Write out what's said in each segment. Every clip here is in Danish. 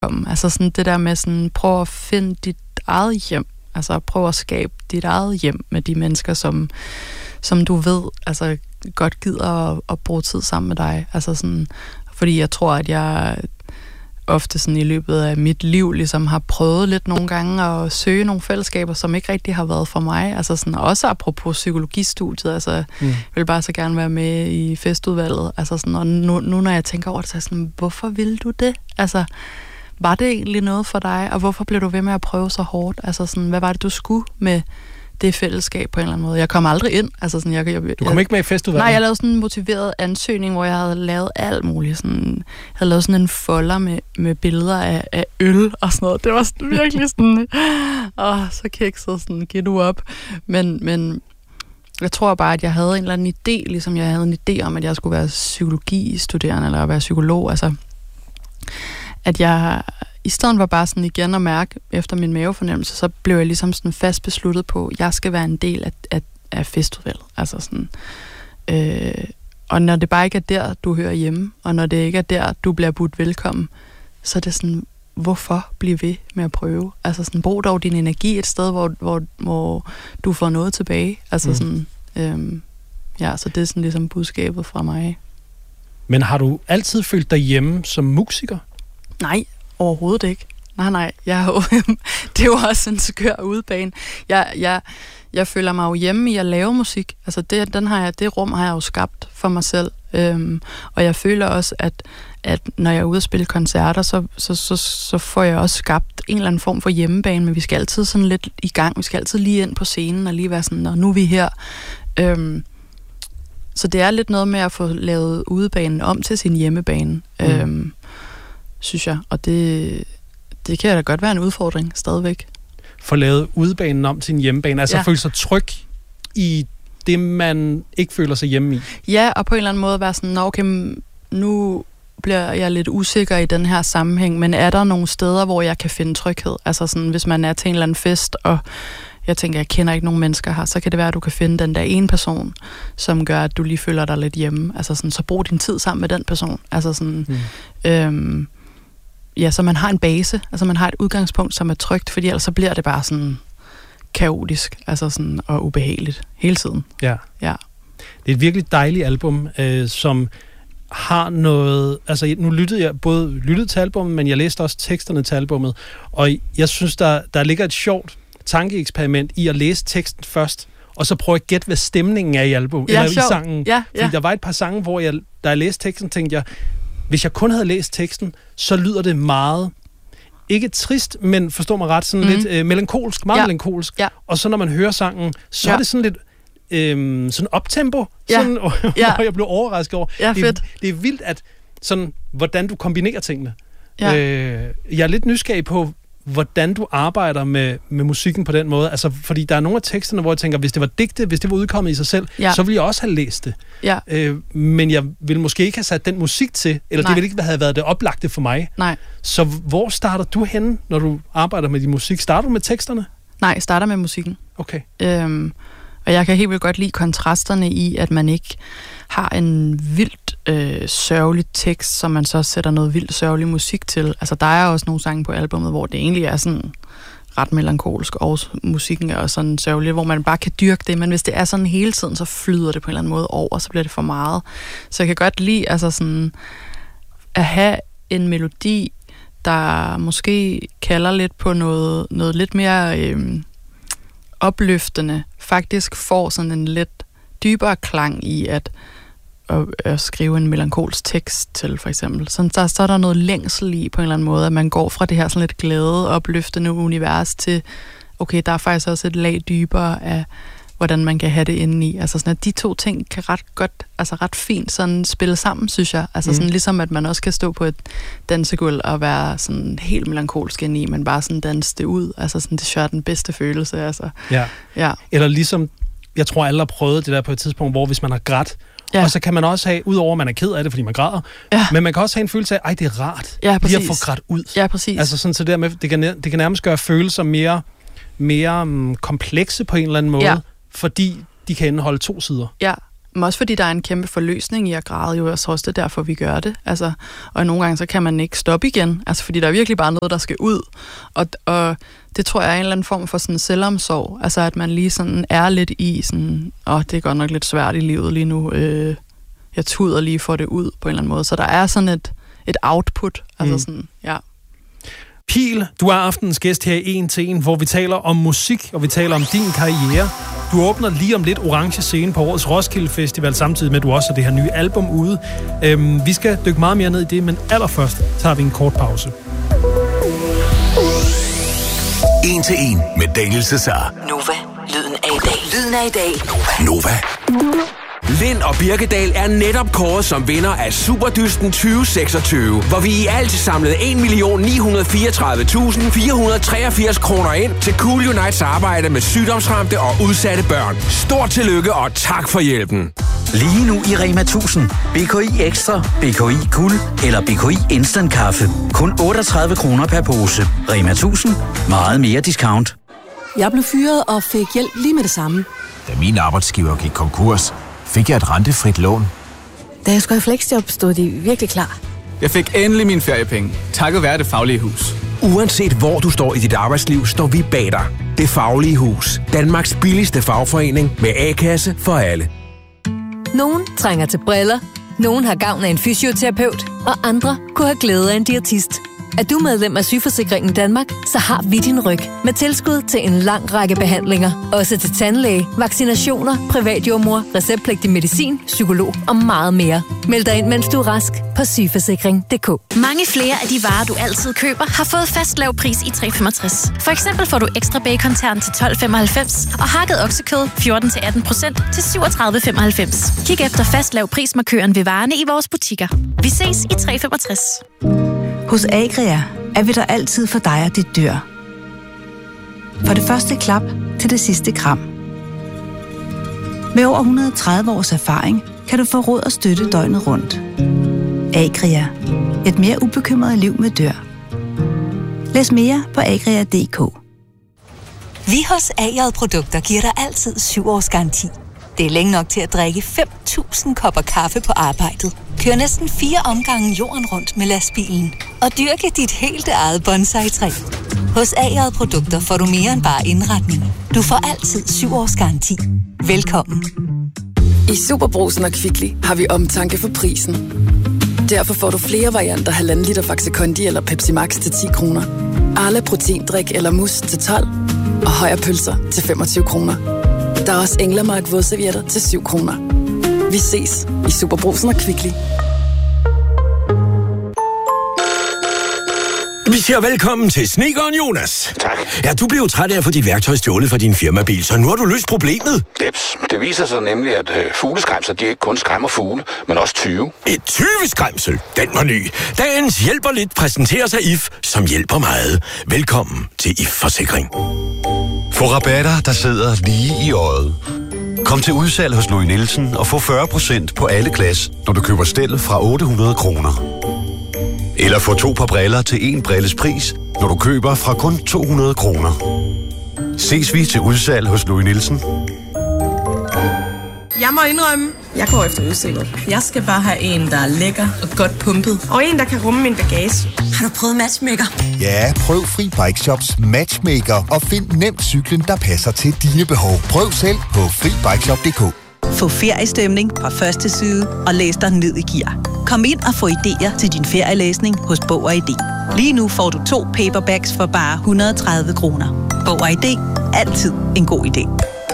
Altså sådan det der med sådan, prøv at finde dit eget hjem. Altså prøv at skabe dit eget hjem med de mennesker, som du ved, altså godt gider at bruge tid sammen med dig. Altså sådan, fordi jeg tror, at jeg ofte sådan i løbet af mit liv ligesom har prøvet lidt nogle gange at søge nogle fællesskaber, som ikke rigtig har været for mig. Altså sådan, også apropos psykologistudiet, altså jeg vil bare så gerne være med i festudvalget. Altså sådan, og nu når jeg tænker over det, så er jeg sådan, hvorfor ville du det? Altså, var det egentlig noget for dig, og hvorfor blev du ved med at prøve så hårdt? Altså sådan, hvad var det, du skulle med det fællesskab på en eller anden måde? Jeg kom aldrig ind. Altså sådan, du kom ikke med i festudvalget? Nej, jeg lavede sådan en motiveret ansøgning, hvor jeg havde lavet alt muligt. Sådan, jeg havde lavet sådan en folder med billeder af øl og sådan noget. Det var sådan, virkelig sådan, så kikset, sådan, giv du op. Men jeg tror bare, at jeg havde en eller anden idé, ligesom jeg havde en idé om, at jeg skulle være psykologistuderende, eller være psykolog. Altså, at jeg i stedet var bare sådan igen at mærke efter min mavefornemmelse, så blev jeg ligesom sådan fast besluttet på, at jeg skal være en del af festudvalget. Altså sådan, og når det bare ikke er der, du hører hjemme, og når det ikke er der, du bliver budt velkommen, så er det sådan, hvorfor blive ved med at prøve? Altså sådan, brug dog din energi et sted, hvor du får noget tilbage. Altså sådan, så det er sådan ligesom budskabet fra mig. Men har du altid følt dig hjemme som musiker? Nej, overhovedet ikke. Nej. Det er jo også en skør udebane. Jeg føler mig jo hjemme i at lave musik. Altså det rum har jeg jo skabt for mig selv. Og jeg føler også, at når jeg er ude at spille koncerter, så får jeg også skabt en eller anden form for hjemmebane, men vi skal altid sådan lidt i gang. Vi skal altid lige ind på scenen og lige være sådan, nu er vi her. Så det er lidt noget med at få lavet udebanen om til sin hjemmebane. Synes jeg, og det kan da godt være en udfordring stadigvæk. Få lavet udebanen om til en hjemmebane, altså føle sig tryg i det, man ikke føler sig hjemme i. Ja, og på en eller anden måde være sådan, okay, nu bliver jeg lidt usikker i den her sammenhæng, men er der nogle steder, hvor jeg kan finde tryghed? Altså sådan, hvis man er til en eller anden fest, og jeg tænker, jeg kender ikke nogen mennesker her, så kan det være, at du kan finde den der ene person, som gør, at du lige føler dig lidt hjemme. Altså sådan, så brug din tid sammen med den person. Altså sådan, så man har en base, altså man har et udgangspunkt, som er trygt, fordi ellers så bliver det bare sådan kaotisk, altså sådan, og ubehageligt hele tiden. Ja. Det er et virkelig dejligt album, som har noget, altså nu lyttede jeg både til albummet, men jeg læste også teksterne til albummet, og jeg synes, der ligger et sjovt tankeeksperiment i at læse teksten først, og så prøve at gætte, hvad stemningen er i albumet, eller i sangen. Ja. Fordi der var et par sange, hvor da jeg læste teksten, tænkte jeg, hvis jeg kun havde læst teksten, så lyder det meget, ikke trist, men forstå mig ret, sådan lidt melankolsk, meget melankolsk. Ja. Og så når man hører sangen, så er det sådan lidt sådan optempo, sådan, og jeg blev overrasket over. Ja, det er vildt, at sådan, hvordan du kombinerer tingene. Ja. Jeg er lidt nysgerrig på, hvordan du arbejder med musikken på den måde. Altså, fordi der er nogle af teksterne, hvor jeg tænker, hvis det var digte, hvis det var udkommet i sig selv, så ville jeg også have læst det. Ja. Men jeg ville måske ikke have sat den musik til, eller det ville ikke have været det oplagte for mig. Nej. Så hvor starter du henne, når du arbejder med din musik? Starter du med teksterne? Nej, jeg starter med musikken. Okay. Og jeg kan helt vildt godt lide kontrasterne i, at man ikke har en vildt sørgelig tekst, som man så sætter noget vildt sørgelig musik til. Altså, der er også nogle sange på albumet, hvor det egentlig er sådan ret melankolsk, og musikken er også sådan sørgelig, hvor man bare kan dyrke det, men hvis det er sådan hele tiden, så flyder det på en eller anden måde over, og så bliver det for meget. Så jeg kan godt lide altså sådan, at have en melodi, der måske kalder lidt på noget lidt mere opløftende, faktisk får sådan en lidt dybere klang i at skrive en melankolsk tekst til, for eksempel. Så er der noget længsel i på en eller anden måde, at man går fra det her sådan lidt glade, opløftende univers til, okay, der er faktisk også et lag dybere af, hvordan man kan have det indeni. Altså sådan, at de to ting kan ret fint sådan spille sammen, synes jeg. Altså sådan ligesom, at man også kan stå på et dansegulv og være sådan helt melankolsk indeni, men bare sådan danse det ud. Altså sådan, det er den bedste følelse, altså. Ja. Eller ligesom, jeg tror alle har prøvet det der på et tidspunkt, hvor hvis man har grædt, og så kan man også have, udover at man er ked af det, fordi man græder, men man kan også have en følelse af, det er rart lige at få grædt ud. Ja, præcis. Altså sådan, så dermed, det kan nærmest gøre følelser mere komplekse på en eller anden måde, fordi de kan indeholde to sider. Ja, Men også fordi der er en kæmpe forløsning i at græde, jo også det er derfor, vi gør det. Altså, og nogle gange så kan man ikke stoppe igen, altså fordi der er virkelig bare noget, der skal ud. Og det tror jeg er en eller anden form for sådan selvomsorg, altså at man lige sådan er lidt i sådan, det er godt nok lidt svært i livet lige nu, jeg tuder lige for det ud på en eller anden måde. Så der er sådan et output, altså sådan, ja. Pihl, du er aftenens gæst her i 1 til 1, hvor vi taler om musik, og vi taler om din karriere. Du åbner lige om lidt Orange Scene på årets Roskilde Festival, samtidig med, at du også har det her nye album ude. Vi skal dykke meget mere ned i det, men allerførst tager vi en kort pause. 1 til 1 med Daniel Cesar. Nova, lyden af i dag. Lyden af i dag. Nova. Lind og Birkedal er netop kåret som vinder af Superdysten 2026, hvor vi i alt samlede 1.934.483 kroner ind til Cool Unites arbejde med sygdomsramte og udsatte børn. Stort tillykke og tak for hjælpen. Lige nu i Rema 1000. BKI Ekstra, BKI Guld eller BKI Instant Kaffe. Kun 38 kroner per pose. Rema 1000. Meget mere discount. Jeg blev fyret og fik hjælp lige med det samme. Da min arbejdsgiver gik konkurs, fik jeg et rentefrit lån. Da jeg skulle i fleksjob, stod de virkelig klar. Jeg fik endelig mine feriepenge, takket være Det Faglige Hus. Uanset hvor du står i dit arbejdsliv, står vi bag dig. Det Faglige Hus. Danmarks billigste fagforening med A-kasse for alle. Nogen trænger til briller, nogen har gavn af en fysioterapeut, og andre kunne have glæde af en diætist. Er du medlem af Sygeforsikringen Danmark, så har vi din ryg med tilskud til en lang række behandlinger. Også til tandlæge, vaccinationer, privatjordmor, receptpligtig medicin, psykolog og meget mere. Meld dig ind, mens du er rask på sygeforsikring.dk. Mange flere af de varer, du altid køber, har fået fast lav pris i 365. For eksempel får du ekstra bacon-tern til 12,95 og hakket oksekød 14-18% til 37,95. Kig efter fast lav prismarkøren ved varerne i vores butikker. Vi ses i 365. Hos Agria er vi der altid for dig og dit dyr. For det første klap til det sidste kram. Med over 130 års erfaring kan du få råd og støtte døgnet rundt. Agria. Et mere ubekymret liv med dyr. Læs mere på agria.dk. Vi hos A-J Produkter giver dig altid 7 års garanti. Det er længe nok til at drikke 5.000 kopper kaffe på arbejdet. Kør næsten 4 omgange jorden rundt med lastbilen. Og dyrke dit helt eget bonsai-træ. Hos A-J Produkter får du mere end bare indretning. Du får altid 7 års garanti. Velkommen. I Superbrugsen og Kvickly har vi omtanke for prisen. Derfor får du flere varianter 1,5 liter Faxe Kondi eller Pepsi Max til 10 kroner. Arla proteindrik eller mus til 12. Og Højer pølser til 25 kroner. Der er også Englemark vådservietter til 7 kroner. Vi ses i Superbrugsen og Kvickly. Vi siger velkommen til snedkeren Jonas. Tak. Ja, du blev træt af at få dit værktøj stjålet fra din firmabil, så nu har du løst problemet. Det viser sig nemlig, at fugleskræmser, de ikke kun skræmmer fugle, men også tyve. Et tyveskræmsel? Den var ny. Dagens hjælper lidt præsenteres af IF, som hjælper meget. Velkommen til IF Forsikring. Få rabatter, der sidder lige i øjet. Kom til udsalg hos Louis Nielsen og få 40% på alle glas, når du køber stel fra 800 kroner. Eller få 2 par briller til 1 brilles pris, når du køber fra kun 200 kroner. Ses vi til udsalg hos Louis Nielsen. Jeg må indrømme, jeg går efter udseendet. Jeg skal bare have en, der er lækker og godt pumpet. Og en, der kan rumme min bagage. Har du prøvet Matchmaker? Ja, prøv Fri Bike Shops Matchmaker og find nemt cyklen, der passer til dine behov. Prøv selv på FriBikeShop.dk. Få feriestemning fra første side og læs dig ned i gear. Kom ind og få idéer til din ferielæsning hos Bog og ID. Lige nu får du 2 paperbacks for bare 130 kroner. Bog og ID. Altid en god idé.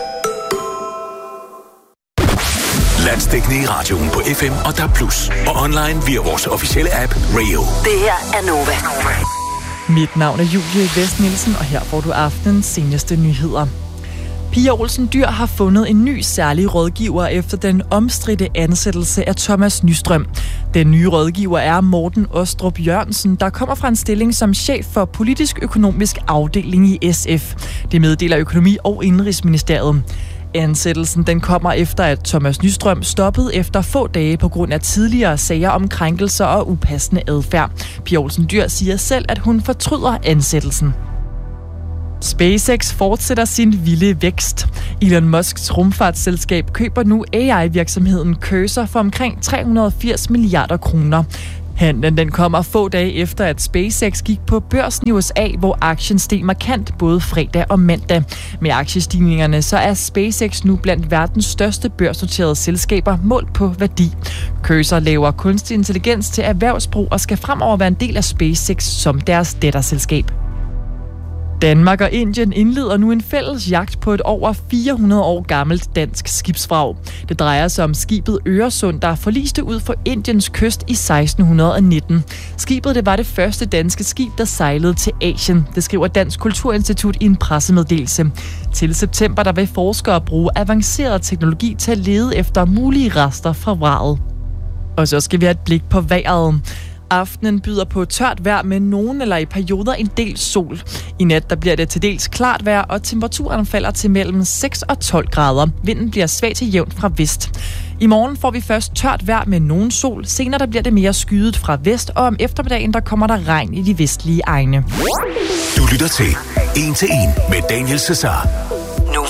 Landsdækkende i radioen på FM og DAB+. Og online via vores officielle app Radio. Det her er Nova. Mit navn er Julie Vest Nielsen, og her får du aftenens seneste nyheder. Pia Olsen Dyhr har fundet en ny særlig rådgiver efter den omstridte ansættelse af Thomas Nystrøm. Den nye rådgiver er Morten Ostrup Jørgensen, der kommer fra en stilling som chef for politisk-økonomisk afdeling i SF. Det meddeler Økonomi- og Indenrigsministeriet. Ansættelsen den kommer efter, at Thomas Nystrøm stoppede efter få dage på grund af tidligere sager om krænkelser og upassende adfærd. Pia Olsen Dyhr siger selv, at hun fortryder ansættelsen. SpaceX fortsætter sin vilde vækst. Elon Musks rumfartsselskab køber nu AI-virksomheden Cursor for omkring 380 milliarder kroner. Handlen den kommer få dage efter, at SpaceX gik på børsen i USA, hvor aktien steg markant både fredag og mandag. Med aktiestigningerne så er SpaceX nu blandt verdens største børsnoterede selskaber målt på værdi. Cursor laver kunstig intelligens til erhvervsbrug og skal fremover være en del af SpaceX som deres datterselskab. Danmark og Indien indleder nu en fælles jagt på et over 400 år gammelt dansk skibsvrag. Det drejer sig om skibet Øresund, der forliste ud for Indiens kyst i 1619. Skibet det var det første danske skib, der sejlede til Asien. Det skriver Dansk Kulturinstitut i en pressemeddelelse. Til september der vil forskere bruge avanceret teknologi til at lede efter mulige rester fra vraget. Og så skal vi have et blik på vejret. Aftenen byder på tørt vejr med nogen eller i perioder en del sol. I nat der bliver det til dels klart vejr, og temperaturen falder til mellem 6 og 12 grader. Vinden bliver svag til jævnt fra vest. I morgen får vi først tørt vejr med nogen sol. Senere der bliver det mere skyet fra vest, og om eftermiddagen der kommer der regn i de vestlige egne. Du lytter til 1 til 1 med Daniel Cesar.